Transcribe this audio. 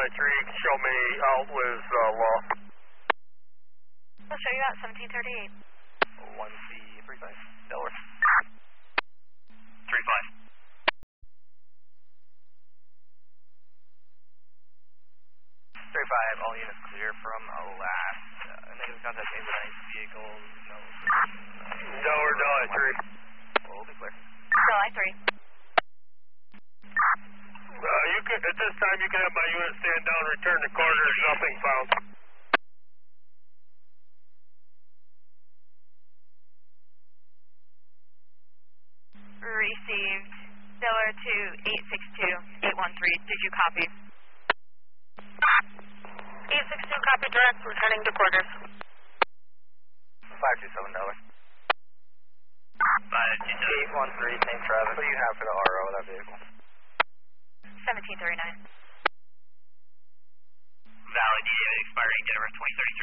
show me out with Law. I'll show you out, 1738. 1C35, Delaware. 35. 35, all units clear from Alaska. Negative contact made with any vehicles. No. Delaware 3. We'll be clear. July 3. You can, at this time, you can have my unit stand down, return to quarters, nothing found. Received. Delaware 2, 862, 813. Did you copy? 862, copy direct, returning to quarters. 527, Delaware. 813, same traffic. What do you have for the RO of that vehicle? 1739. Valid, expiring Denver 2033.